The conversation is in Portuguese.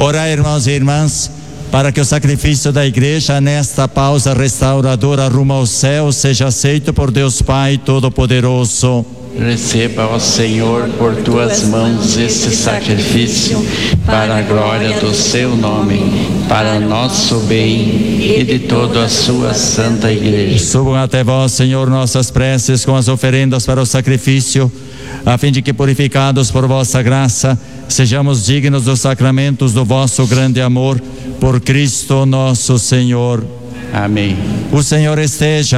Orai, irmãos e irmãs, para que o sacrifício da Igreja nesta pausa restauradora rumo ao céu seja aceito por Deus Pai Todo-Poderoso. Receba, ó Senhor, por tuas mãos este sacrifício, para a glória do seu nome, para nosso bem e de toda a sua santa Igreja. Subam até vós, Senhor, nossas preces com as oferendas para o sacrifício, a fim de que, purificados por vossa graça, sejamos dignos dos sacramentos do vosso grande amor, por Cristo nosso Senhor. Amém. O Senhor esteja